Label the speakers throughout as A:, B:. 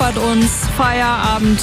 A: pfeffert uns. Feierabend,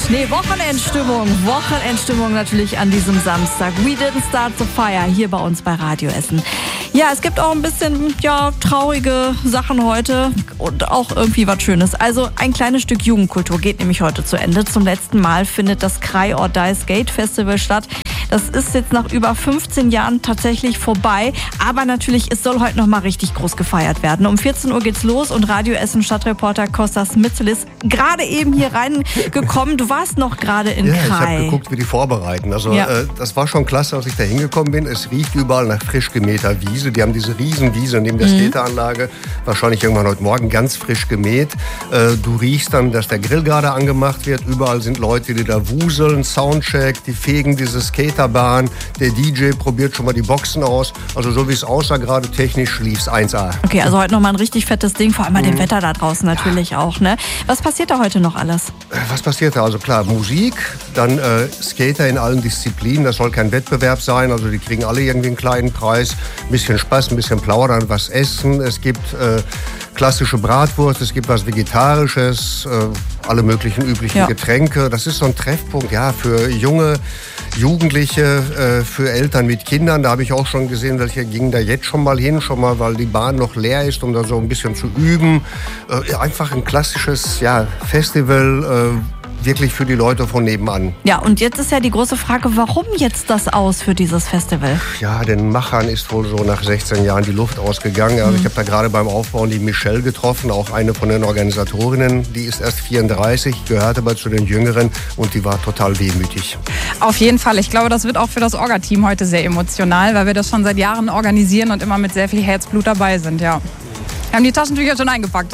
A: Wochenendstimmung natürlich an diesem Samstag. We didn't start the fire hier bei uns bei Radio Essen. Ja, es gibt auch ein bisschen traurige Sachen heute und auch irgendwie was Schönes. Also ein kleines Stück Jugendkultur geht nämlich heute zu Ende. Zum letzten Mal findet das Cry or Die Skate Festival statt. Das ist jetzt nach über 15 Jahren tatsächlich vorbei. Aber natürlich, es soll heute noch mal richtig groß gefeiert werden. Um 14 Uhr geht's los und Radio Essen Stadtreporter Kostas Mitzelis gerade eben hier reingekommen. Du warst noch gerade in Cry.
B: Ja, ich habe geguckt, wie die vorbereiten. Also das war schon klasse, als ich da hingekommen bin. Es riecht überall nach frisch gemähter Wiese. Die haben diese Riesenwiese neben der Skateranlage. Wahrscheinlich irgendwann heute Morgen ganz frisch gemäht. Du riechst dann, dass der Grill gerade angemacht wird. Überall sind Leute, die da wuseln, Soundcheck, die fegen diese Skaterbahn. Der DJ probiert schon mal die Boxen aus. Also so wie es aussah, gerade technisch lief's 1A.
A: Okay, also heute nochmal ein richtig fettes Ding, vor allem bei dem Wetter da draußen natürlich auch. Ne? Was passiert da heute noch alles?
B: Was passiert da? Also klar, Musik, dann Skater in allen Disziplinen. Das soll kein Wettbewerb sein, also die kriegen alle irgendwie einen kleinen Preis. Ein bisschen Spaß, ein bisschen plaudern, was essen. Es gibt klassische Bratwurst, es gibt was Vegetarisches, alle möglichen üblichen Getränke. Das ist so ein Treffpunkt für junge Jugendliche, für Eltern mit Kindern. Da habe ich auch schon gesehen, welche gingen da jetzt schon mal hin, weil die Bahn noch leer ist, um da so ein bisschen zu üben. Einfach ein klassisches Festival, wirklich für die Leute von nebenan.
A: Ja, und jetzt ist ja die große Frage, warum jetzt das Aus für dieses Festival?
B: Ja, den Machern ist wohl so nach 16 Jahren die Luft ausgegangen. Also ich habe da gerade beim Aufbauen die Michelle getroffen, auch eine von den Organisatorinnen. Die ist erst 34, gehört aber zu den Jüngeren und die war total wehmütig.
C: Auf jeden Fall. Ich glaube, das wird auch für das Orga-Team heute sehr emotional, weil wir das schon seit Jahren organisieren und immer mit sehr viel Herzblut dabei sind, ja. Wir haben die Taschentücher schon eingepackt.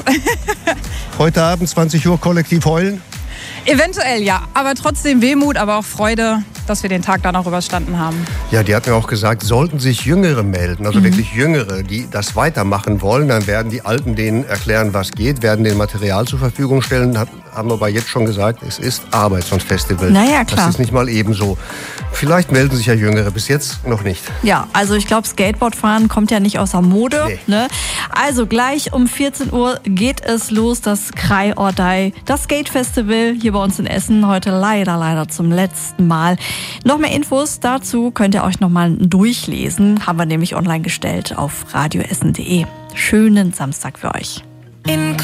B: Heute Abend 20 Uhr kollektiv heulen?
C: Eventuell ja, aber trotzdem Wehmut, aber auch Freude, dass wir den Tag dann auch überstanden haben.
B: Ja, die hat mir auch gesagt, sollten sich Jüngere melden, also wirklich Jüngere, die das weitermachen wollen, dann werden die Alten denen erklären, was geht, werden denen Material zur Verfügung stellen, haben aber jetzt schon gesagt, es ist Arbeit, so ein Festival.
A: Naja, klar.
B: Das ist nicht mal ebenso. Vielleicht melden sich ja Jüngere, bis jetzt noch nicht.
A: Ja, also ich glaube, Skateboardfahren kommt ja nicht außer Mode.
B: Nee.
A: Ne? Also gleich um 14 Uhr geht es los, das Cry or Die, das Skate Festival hier bei uns in Essen. Heute leider zum letzten Mal. Noch mehr Infos dazu könnt ihr euch nochmal durchlesen. Haben wir nämlich online gestellt auf radioessen.de. Schönen Samstag für euch.